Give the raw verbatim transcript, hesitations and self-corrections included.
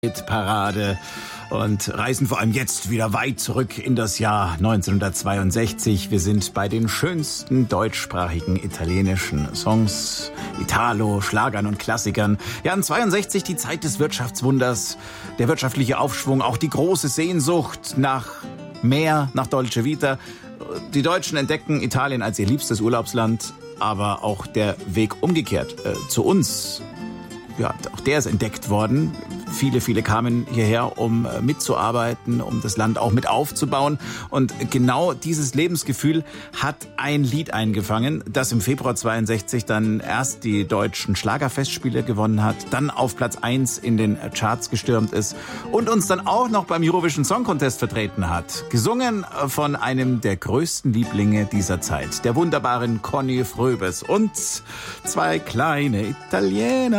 Parade und reisen vor allem jetzt wieder weit zurück in das Jahr neunzehnhundertzweiundsechzig. Wir sind bei den schönsten deutschsprachigen italienischen Songs, Italo, Schlagern und Klassikern. Ja, in zweiundsechzig die Zeit des Wirtschaftswunders, der wirtschaftliche Aufschwung, auch die große Sehnsucht nach mehr, nach Dolce Vita. Die Deutschen entdecken Italien als ihr liebstes Urlaubsland, aber auch der Weg umgekehrt äh, zu uns. Ja, auch der ist entdeckt worden. Viele, viele kamen hierher, um mitzuarbeiten, um das Land auch mit aufzubauen. Und genau dieses Lebensgefühl hat ein Lied eingefangen, das im Februar zweiundsechzig dann erst die deutschen Schlagerfestspiele gewonnen hat, dann auf Platz eins in den Charts gestürmt ist und uns dann auch noch beim Eurovision Song Contest vertreten hat. Gesungen von einem der größten Lieblinge dieser Zeit, der wunderbaren Conny Fröbes und zwei kleine Italiener.